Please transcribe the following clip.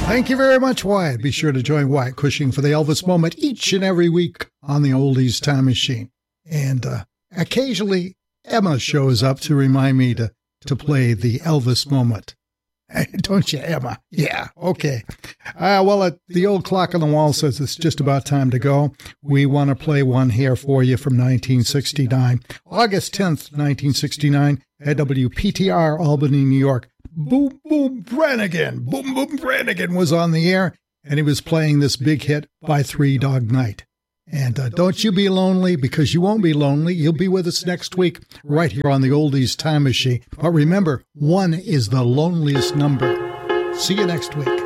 Thank you very much, Wyatt. Be sure to join Wyatt Cushing for the Elvis Moment each and every week on the Oldies Time Machine. And occasionally, Emma shows up to remind me to play the Elvis Moment. Don't you, Emma? Yeah, okay. Well, the old clock on the wall says it's just about time to go. We want to play one here for you from 1969. August 10th, 1969, at WPTR, Albany, New York. Boom Boom Brannigan. Boom Boom Brannigan was on the air, and he was playing this big hit by Three Dog Night. And don't you be lonely, because you won't be lonely. You'll be with us next week right here on the Oldies Time Machine. But remember, 1 is the loneliest number. See you next week.